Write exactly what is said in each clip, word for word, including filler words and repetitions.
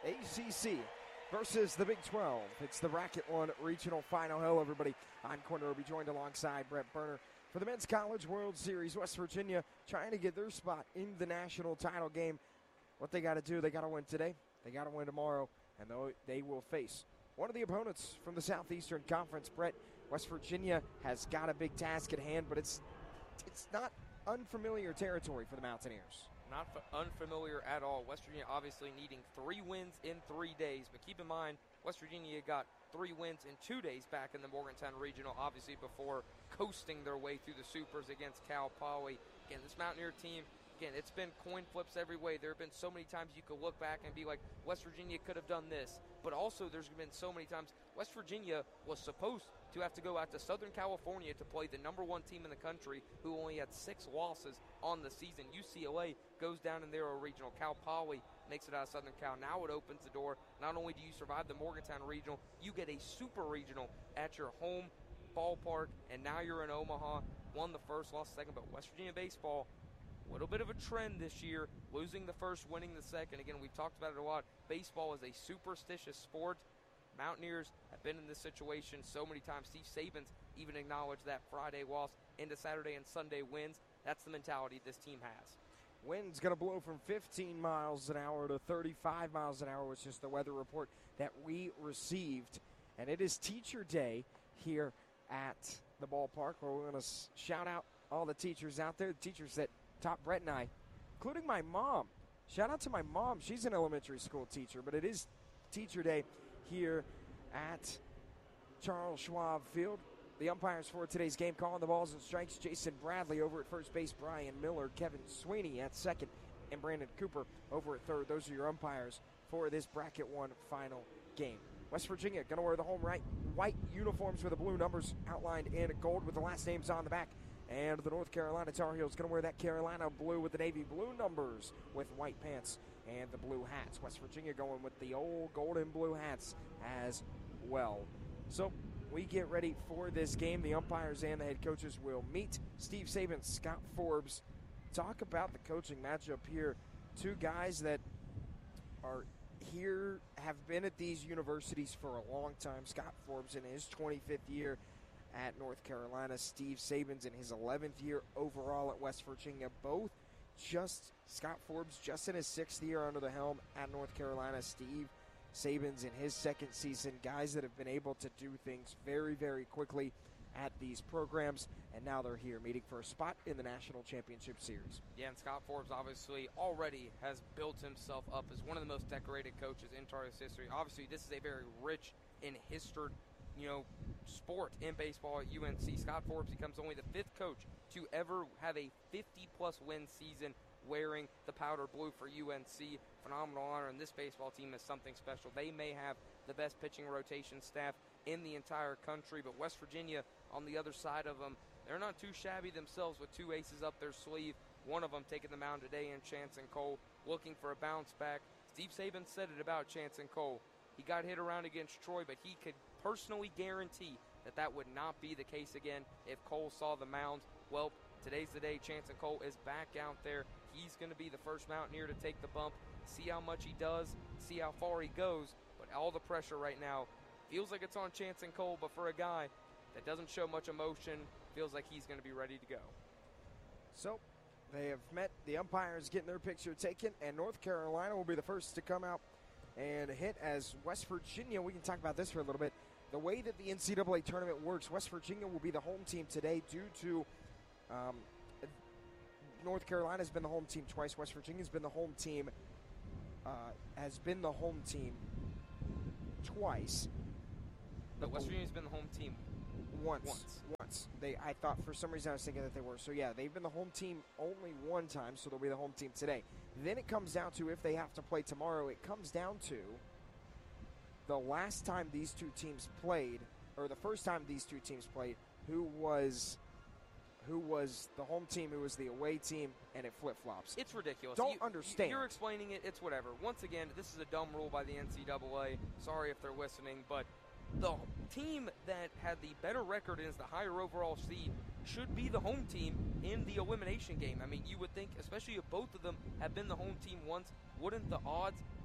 A C C versus the Big twelve. It's the Bracket One Regional Final. Hello, everybody. I'm Corner Roby, joined alongside Brett Berner for the Men's College World Series. West Virginia trying to get their spot in the national title game. What they got to do, they got to win today, they got to win tomorrow, and they will face one of the opponents from the Southeastern Conference. Brett, West Virginia has got a big task at hand, but it's it's not unfamiliar territory for the Mountaineers. Not f- unfamiliar at all. West Virginia obviously needing three wins in three days. But keep in mind, West Virginia got three wins in two days back in the Morgantown Regional, obviously before coasting their way through the Supers against Cal Poly. Again, this Mountaineer team, again, it's been coin flips every way. There have been so many times you could look back and be like, West Virginia could have done this. But also there's been so many times West Virginia was supposed to have to go out to Southern California to play the number one team in the country who only had six losses on the season. U C L A goes down in their regional. Cal Poly makes it out of Southern Cal. Now it opens the door. Not only do you survive the Morgantown Regional, you get a super regional at your home ballpark, and now you're in Omaha. Won the first, lost the second, but West Virginia baseball, a little bit of a trend this year, losing the first, winning the second. Again, we've talked about it a lot. Baseball is a superstitious sport. Mountaineers have been in this situation so many times. Steve Sabins even acknowledged that Friday loss into Saturday and Sunday wins. That's the mentality this team has. Wind's going to blow from fifteen miles an hour to thirty-five miles an hour, which is the weather report that we received. And it is Teacher Day here at the ballpark, where we're going to shout out all the teachers out there, the teachers that taught Brett and I, including my mom. Shout out to my mom. She's an elementary school teacher, but it is Teacher Day here at Charles Schwab Field. The umpires for today's game calling the balls and strikes: Jason Bradley over at first base, Brian Miller, Kevin Sweeney at second, and Brandon Cooper over at third. Those are your umpires for this Bracket One final game. West Virginia going to wear the home right white uniforms with the blue numbers outlined in gold with the last names on the back. And the North Carolina Tar Heels going to wear that Carolina blue with the navy blue numbers with white pants and the blue hats. West Virginia going with the old gold and blue hats as well. So we get ready for this game. The umpires and the head coaches will meet. Steve Sabins, Scott Forbes. Talk about the coaching matchup here. Two guys that are here, have been at these universities for a long time. Scott Forbes in his twenty-fifth year at North Carolina. Steve Sabins in his eleventh year overall at West Virginia. Both just, Scott Forbes just in his sixth year under the helm at North Carolina. Steve Sabins in his second season. Guys that have been able to do things very, very quickly at these programs, and now they're here meeting for a spot in the National Championship Series. Yeah, and Scott Forbes obviously already has built himself up as one of the most decorated coaches in Tar Heels history. Obviously, this is a very rich in history, you know, sport in baseball at U N C. Scott Forbes becomes only the fifth coach to ever have a fifty-plus win season wearing the powder blue for U N C. Phenomenal honor, and this baseball team is something special. They may have the best pitching rotation staff in the entire country, but West Virginia on the other side of them, they're not too shabby themselves with two aces up their sleeve. One of them taking the mound today in Chanson Cole, looking for a bounce back. Steve Sabins said it about Chanson Cole. He got hit around against Troy, but he could personally guarantee that that would not be the case again if Cole saw the mound. Well, today's the day. Chanson Cole is back out there. He's going to be the first Mountaineer to take the bump. See how much he does, see how far he goes, but all the pressure right now feels like it's on Chanson Cole, but for a guy that doesn't show much emotion, feels like he's going to be ready to go. So they have met, the umpires getting their picture taken, and North Carolina will be the first to come out and hit as West Virginia. We can talk about this for a little bit. The way that the N C double A tournament works, West Virginia will be the home team today due to um, North Carolina has been the home team twice. West Virginia has been the home team, uh, has been the home team twice. But West Virginia's been the home team once. Once. Once. They, I thought for some reason I was thinking that they were. So yeah, they've been the home team only one time, so they'll be the home team today. Then it comes down to if they have to play tomorrow, it comes down to the last time these two teams played, or the first time these two teams played, who was who was the home team, who was the away team, and it flip-flops. It's ridiculous. Don't you, understand. You're explaining it. It's whatever. Once again, this is a dumb rule by the N C double A. Sorry if they're listening, but the team that had the better record and is the higher overall seed should be the home team in the elimination game. I mean, you would think, especially if both of them have been the home team once, wouldn't the odds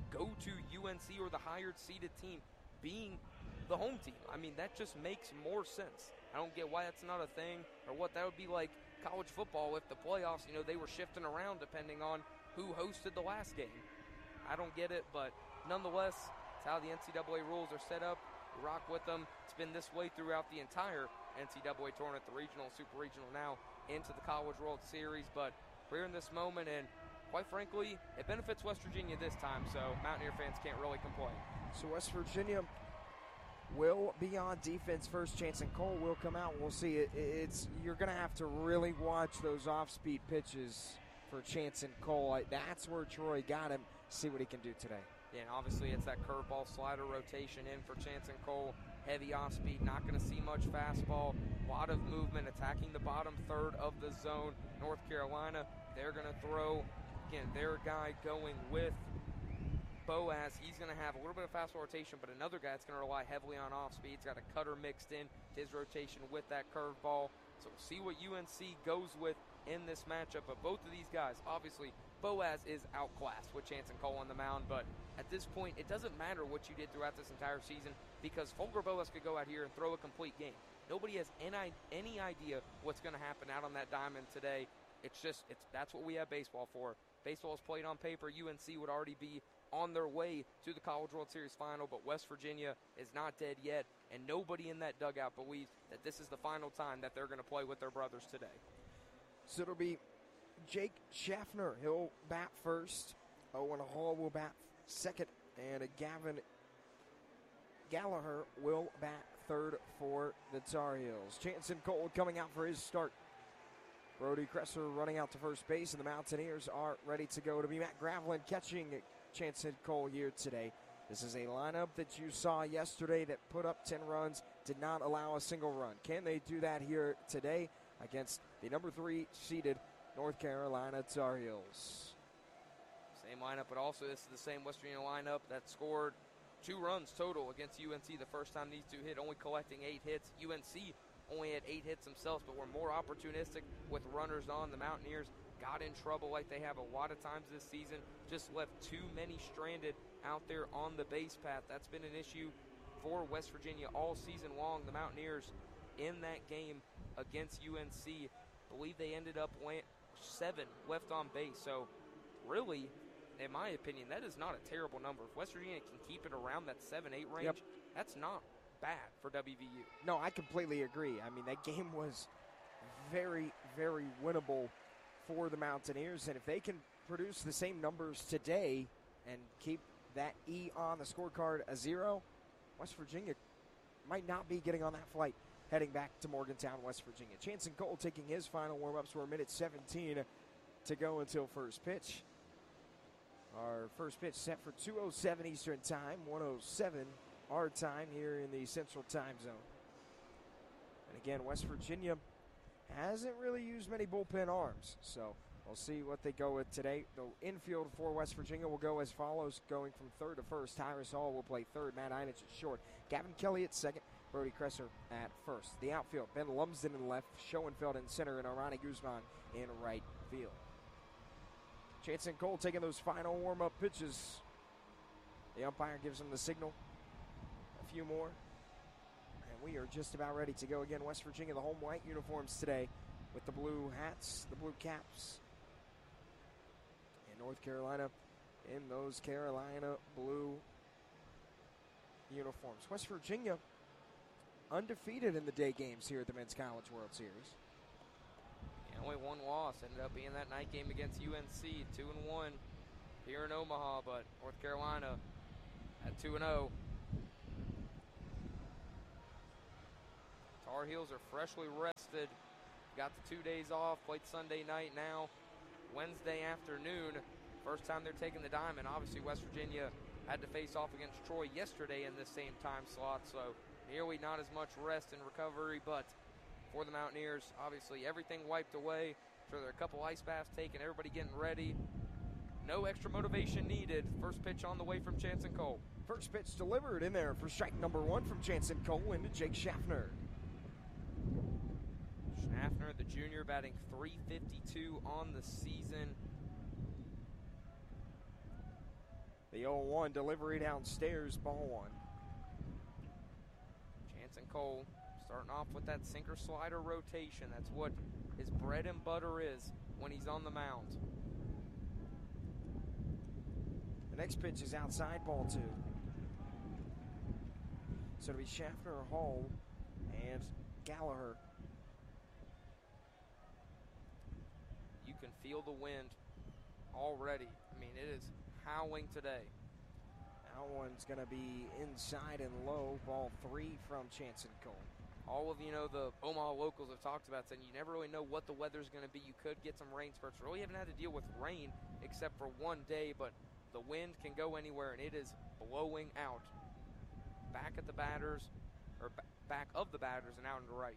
go to U N C or the higher seeded team being the home team. I mean, that just makes more sense. I don't get why that's not a thing, or what that would be like college football if the playoffs, you know, they were shifting around depending on who hosted the last game. I don't get it, but nonetheless, it's how the N C double A rules are set up. We rock with them. It's been this way throughout the entire N C double A tournament, the regional, super regional, now into the College World Series. But we're in this moment, and quite frankly, it benefits West Virginia this time, so Mountaineer fans can't really complain. So West Virginia will be on defense first. Chanson Cole will come out. We'll see. It, it's you're going to have to really watch those off-speed pitches for Chanson Cole. That's where Troy got him. See what he can do today. Yeah, and obviously it's that curveball slider rotation in for Chanson Cole. Heavy off-speed, not going to see much fastball. A lot of movement, attacking the bottom third of the zone. North Carolina, they're going to throw, again, their guy going with Boaz. He's going to have a little bit of fastball rotation, but another guy that's going to rely heavily on off-speed. He's got a cutter mixed in his rotation with that curveball. So we'll see what U N C goes with in this matchup. But both of these guys, obviously, Boaz is outclassed with Chanson Cole on the mound, but at this point, it doesn't matter what you did throughout this entire season because Folger Boaz could go out here and throw a complete game. Nobody has any, any idea what's going to happen out on that diamond today. It's just, it's that's what we have baseball for. Baseball is played on paper. U N C would already be on their way to the College World Series final, but West Virginia is not dead yet, and nobody in that dugout believes that this is the final time that they're going to play with their brothers today. So it'll be Jake Schaffner. He'll bat first. Owen Hall will bat second, and Gavin Gallagher will bat third for the Tar Heels. Chanson Cole coming out for his start. Brody Kresser running out to first base, and the Mountaineers are ready to go. To be Matt Gravelin catching Chanson Cole here today. This is a lineup that you saw yesterday that put up ten runs, did not allow a single run. Can they do that here today against the number three seeded North Carolina Tar Heels? Same lineup, but also this is the same West Virginia lineup that scored two runs total against U N C the first time these two hit, only collecting eight hits. U N C only had eight hits themselves, but were more opportunistic with runners on. The Mountaineers got in trouble like they have a lot of times this season, just left too many stranded out there on the base path. That's been an issue for West Virginia all season long. The Mountaineers in that game against U N C, I believe they ended up seven left on base. So really, in my opinion, that is not a terrible number. If West Virginia can keep it around that seven eight range, yep, that's not bad for W V U. No, I completely agree. I mean, that game was very, very winnable for the Mountaineers, and if they can produce the same numbers today and keep that E on the scorecard a zero, West Virginia might not be getting on that flight heading back to Morgantown, West Virginia. Chanson Cole taking his final warm-ups. We're a minute seventeen to go until first pitch. Our first pitch set for two oh seven Eastern Time, one oh seven our time here in the Central Time Zone. And again, West Virginia hasn't really used many bullpen arms, so we'll see what they go with today. The infield for West Virginia will go as follows, going from third to first. Tyrus Hall will play third, Matt Einich at short, Gavin Kelly at second, Brody Kresser at first. The outfield, Ben Lumsden in left, Schoenfeld in center, and Arani Guzman in right field. Chanson Cole taking those final warm-up pitches. The umpire gives him the signal. A few more. And we are just about ready to go again. West Virginia, the home white uniforms today with the blue hats, the blue caps. And North Carolina in those Carolina blue uniforms. West Virginia undefeated in the day games here at the Men's College World Series. Yeah, only one loss ended up being that night game against U N C, two and one here in Omaha, but North Carolina at two and oh. Tar Heels are freshly rested. Got the two days off, played Sunday night now. Wednesday afternoon, first time they're taking the diamond. Obviously, West Virginia had to face off against Troy yesterday in this same time slot, so nearly not as much rest and recovery, but for the Mountaineers, obviously everything wiped away. So there are a couple ice baths taken, everybody getting ready. No extra motivation needed. First pitch on the way from Chanson Cole. First pitch delivered in there for strike number one from Chanson Cole into Jake Schaffner. Schaffner, the junior, batting three fifty-two on the season. The oh one delivery downstairs, ball one. Jansen Cole starting off with that sinker slider rotation. That's what his bread and butter is when he's on the mound. The next pitch is outside, ball two. So it'll be Schaffner, Hall, and Gallagher. You can feel the wind already. I mean, it is howling today. That one's going to be inside and low. Ball three from Jansen Cole. All of, you know, the Omaha locals have talked about saying you never really know what the weather's going to be. You could get some rain spurts. Really haven't had to deal with rain except for one day, but the wind can go anywhere, and it is blowing out. Back at the batters, or b- back of the batters and out and right.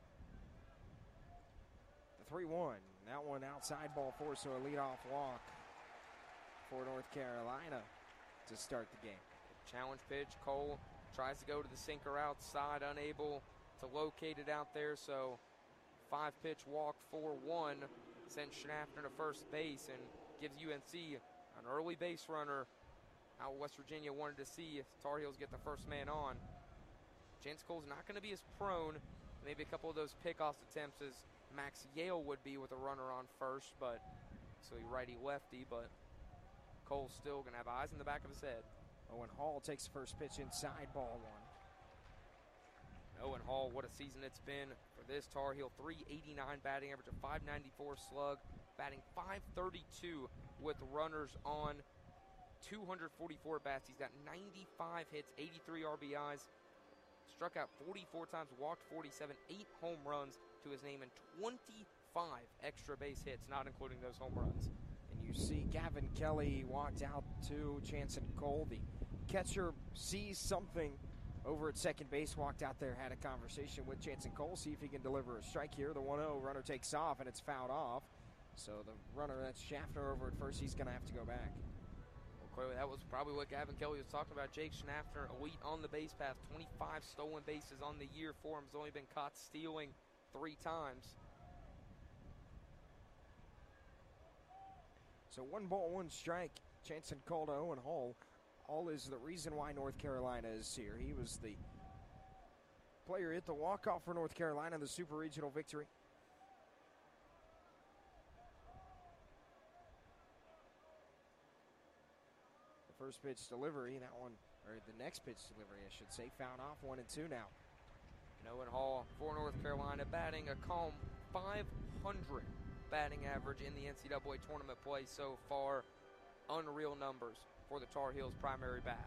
The three one. That one outside, ball four, so a leadoff walk for North Carolina to start the game. Challenge pitch. Cole tries to go to the sinker outside, unable to locate it out there, so five pitch walk four one sends Schaffner to first base and gives U N C an early base runner. How West Virginia wanted to see if Tar Heels get the first man on. Jansen Cole's not going to be as prone, maybe a couple of those pickoff attempts as Max Yale would be with a runner on first, but so he righty-lefty, but Cole's still going to have eyes in the back of his head. Owen Hall takes the first pitch inside, ball one. Owen Hall, what a season it's been for this Tar Heel. three eighty-nine batting average, a five ninety-four slug, batting five thirty-two with runners on, two forty-four bats. He's got ninety-five hits, eighty-three R B Is, struck out forty-four times, walked forty-seven, eight home runs to his name, and twenty-five extra base hits, not including those home runs. And you see Gavin Kelly walked out to Jansen Cole. The catcher sees something over at second base, walked out there, had a conversation with Jansen Cole, see if he can deliver a strike here. The one oh runner takes off, and it's fouled off. So the runner, that's Schaffner over at first, he's going to have to go back. Well, clearly that was probably what Gavin Kelly was talking about. Jake Schaffner, elite on the base path, twenty-five stolen bases on the year for him. He's only been caught stealing three times. So one ball, one strike. Jansen Cole to Owen Hall. Hall is the reason why North Carolina is here. He was the player hit the walk-off for North Carolina in the Super Regional victory. The first pitch delivery, that one, or the next pitch delivery, I should say, found off one and two now. And Owen Hall for North Carolina batting a calm five hundred batting average in the N C double A tournament play so far. Unreal numbers for the Tar Heels primary bat.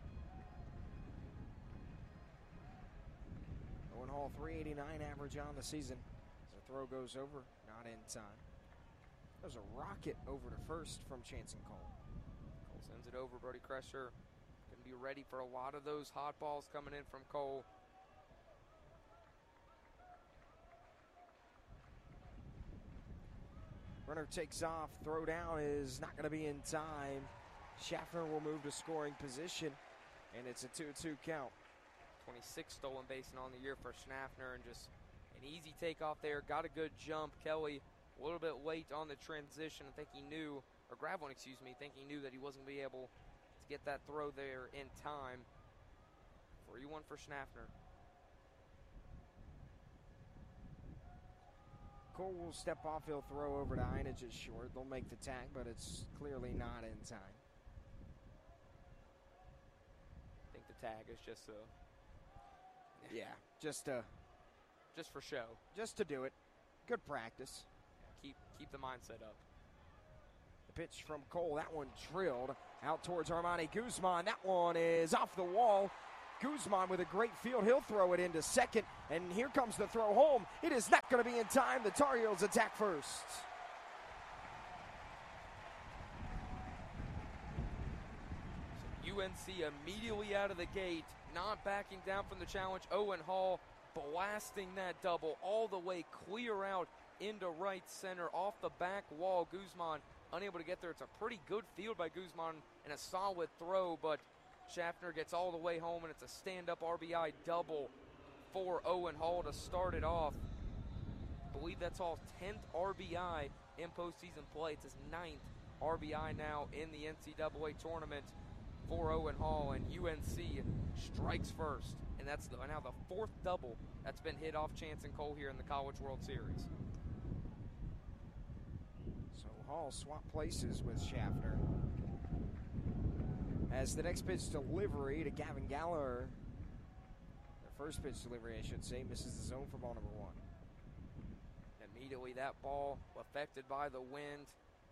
Owen Hall, three eighty-nine average on the season. As the throw goes over, not in time. There's a rocket over to first from Jansen Cole. Cole sends it over. Brody Kresher can be ready for a lot of those hot balls coming in from Cole. Runner takes off. Throw down is not going to be in time. Schaffner will move to scoring position, and it's a two two count. twenty-six stolen bases on the year for Schaffner, and just an easy takeoff there. Got a good jump. Kelly a little bit late on the transition. I think he knew, or grab one, excuse me. I think he knew that he wasn't going to be able to get that throw there in time. three one for Schaffner. Cole will step off. He'll throw over to Einage at short. They'll make the tag, but it's clearly not in time. I think the tag is just a yeah, just uh, just for show, just to do it. Good practice. Keep keep the mindset up. The pitch from Cole. That one drilled out towards Armani Guzman. That one is off the wall. Guzman with a great field. He'll throw it into second, and here comes the throw home. It is not going to be in time. The Tar Heels attack first. So U N C immediately out of the gate, not backing down from the challenge. Owen Hall blasting that double all the way clear out into right center off the back wall. Guzman unable to get there. It's a pretty good field by Guzman and a solid throw, but Schaffner gets all the way home, and it's a stand-up R B I double for Owen Hall to start it off. I believe that's all tenth R B I in postseason play. It's his ninth R B I now in the N C double A tournament. for Owen Hall, and U N C strikes first. And that's the, now the fourth double that's been hit off Chance and Cole here in the College World Series. So Hall swap places with Schaffner. As the next pitch delivery to Gavin Gallagher, the first pitch delivery, I should say, misses the zone for ball number one. Immediately that ball affected by the wind.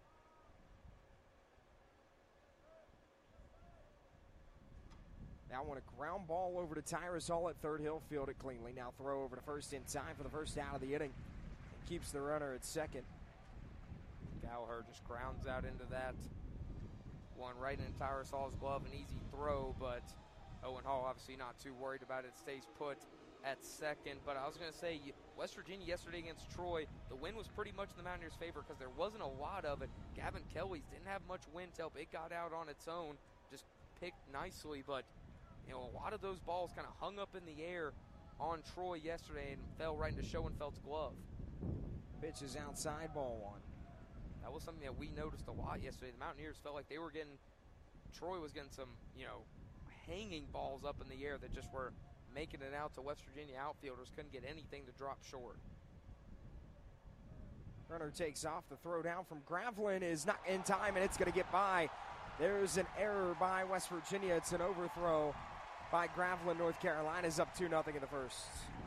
Now want a ground ball over to Tyrus Hall at third. He'll field it cleanly. Now throw over to first in time for the first out of the inning. And keeps the runner at second. Gallagher just grounds out into that one right in Tyrus Hall's glove. An easy throw, but Owen Hall obviously not too worried about it. Stays put at second. But I was going to say, West Virginia yesterday against Troy, the wind was pretty much in the Mountaineers' favor because there wasn't a lot of it. Gavin Kelly's didn't have much wind to help. It got out on its own, just picked nicely, but you know, a lot of those balls kind of hung up in the air on Troy yesterday and fell right into Schoenfeld's glove. Pitch is outside, ball one. That was something that we noticed a lot yesterday. The Mountaineers felt like they were getting, Troy was getting some, you know, hanging balls up in the air that just were making it out to West Virginia outfielders. Couldn't get anything to drop short. Runner takes off. The throw down from Gravelin is not in time, and it's going to get by. There's an error by West Virginia. It's an overthrow by Gravelin. North Carolina's up two nothing in the first.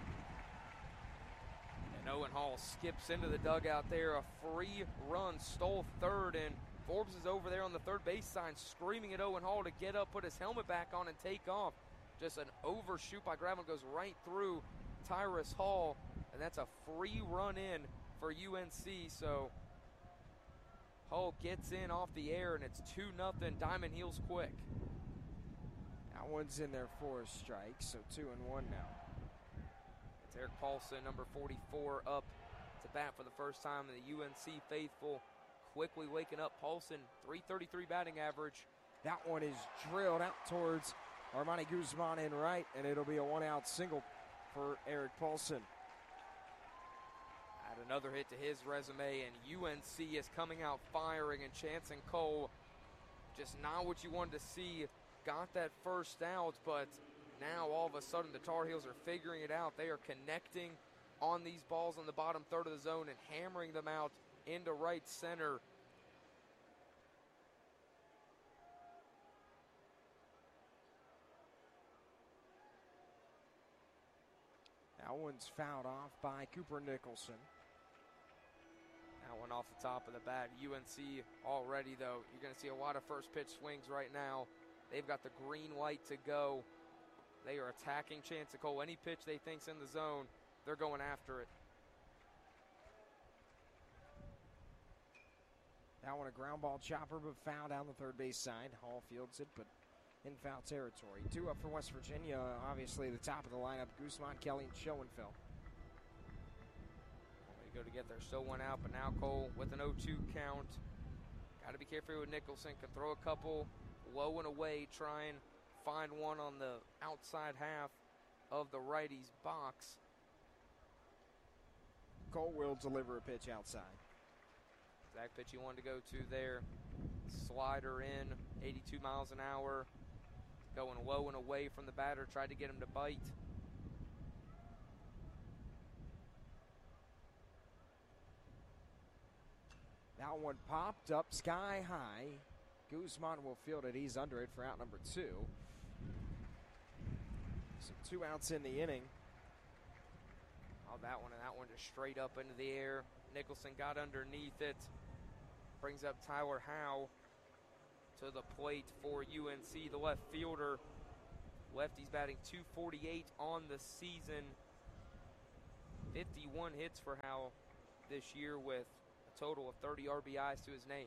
And Owen Hall skips into the dugout there. A free run stole third, and Forbes is over there on the third base sign screaming at Owen Hall to get up, put his helmet back on, and take off. Just an overshoot by Gravelin, goes right through Tyrus Hall, and that's a free run in for U N C. So Hall gets in off the air, and it's two nothing. Diamond Heels quick. That one's in there for a strike, so two and one now. It's Eric Paulson, number forty-four, up to bat for the first time. And the U N C faithful quickly waking up. Paulson, three thirty-three batting average. That one is drilled out towards Armani Guzman in right, and it'll be a one-out single for Eric Paulson. Add another hit to his resume, and U N C is coming out firing, and Chance and Cole, just not what you wanted to see. Got that first out, but now all of a sudden the Tar Heels are figuring it out. They are connecting on these balls on the bottom third of the zone and hammering them out into right center. That one's fouled off by Cooper Nicholson. That one off the top of the bat. U N C already, though, you're going to see a lot of first pitch swings right now. They've got the green light to go. They are attacking Chance and Cole. Any pitch they think's in the zone, they're going after it. That one a ground ball chopper, but foul down the third base side. Hall fields it, but in foul territory. Two up for West Virginia. Obviously, the top of the lineup, Guzman, Kelly, and Schoenfeld. Way to go to get there. Still one out, but now Cole with an oh two count. Got to be careful with Nicholson. Can throw a couple low and away, try and find one on the outside half of the righty's box. Cole will deliver a pitch outside. Exact pitch he wanted to go to there. Slider in, eighty-two miles an hour. Going low and away from the batter, tried to get him to bite. That one popped up sky high. Guzman will field it. He's under it for out number two. So two outs in the inning. Oh, that one and that one just straight up into the air. Nicholson got underneath it. Brings up Tyler Howe to the plate for U N C, the left fielder. Lefty's batting two forty-eight on the season. fifty-one hits for Howe this year with a total of thirty R B Is to his name.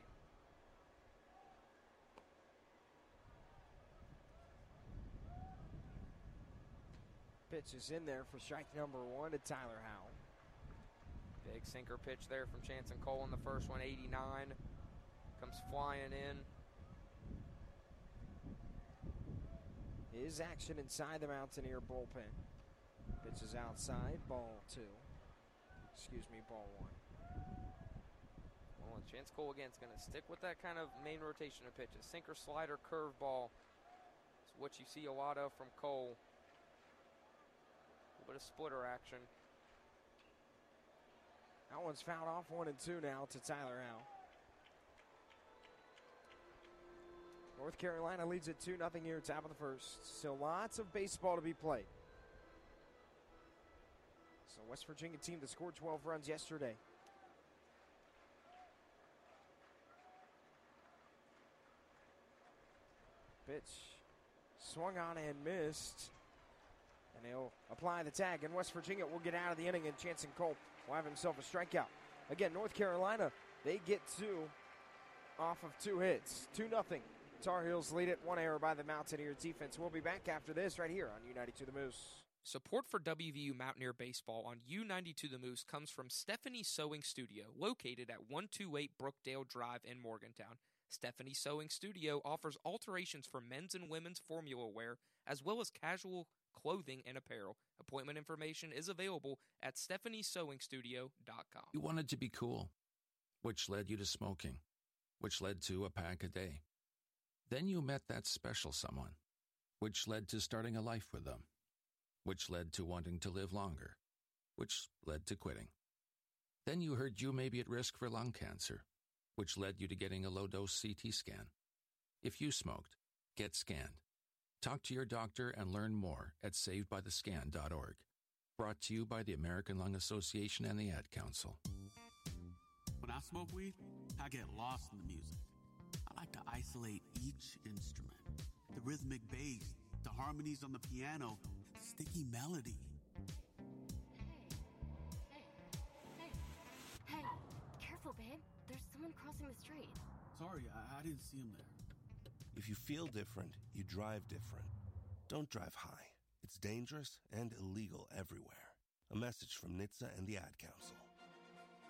Pitch is in there for strike number one to Tyler Howe. Big sinker pitch there from Chance and Cole in the first one, eighty-nine. Comes flying in. Is action inside the Mountaineer bullpen. Pitch is outside, ball two. Excuse me, ball one. Well, and Chance Cole again is going to stick with that kind of main rotation of pitches. Sinker, slider, curveball. what you see a lot of from Cole. A little bit of splitter action. That one's fouled off, one and two now to Tyler Howe. North Carolina leads it two nothing here, top of the first. Still lots of baseball to be played. So West Virginia team that scored twelve runs yesterday. Pitch swung on and missed. And he'll apply the tag, and West Virginia will get out of the inning, and Chanson Cole will have himself a strikeout. Again, North Carolina, they get two off of two hits. two nothing. Tar Heels lead it, one error by the Mountaineer defense. We'll be back after this right here on U ninety-two The Moose. Support for W V U Mountaineer Baseball on U ninety-two The Moose comes from Stephanie Sewing Studio, located at one twenty-eight Brookdale Drive in Morgantown. Stephanie Sewing Studio offers alterations for men's and women's formula wear, as well as casual clothing and apparel. Appointment information is available at stephanie sewing studio dot com. You wanted to be cool, which led you to smoking, which led to a pack a day. Then you met that special someone, which led to starting a life with them, which led to wanting to live longer, which led to quitting. Then you heard you may be at risk for lung cancer, which led you to getting a low-dose C T scan. If you smoked, get scanned. Talk to your doctor and learn more at saved by the scan dot org. Brought to you by the American Lung Association and the Ad Council. When I smoke weed, I get lost in the music. I like to isolate each instrument. The rhythmic bass, the harmonies on the piano, the sticky melody. Hey, hey, hey, hey, careful, babe. There's someone crossing the street. Sorry, I, I didn't see him there. If you feel different, you drive different. Don't drive high. It's dangerous and illegal everywhere. A message from N H T S A and the Ad Council.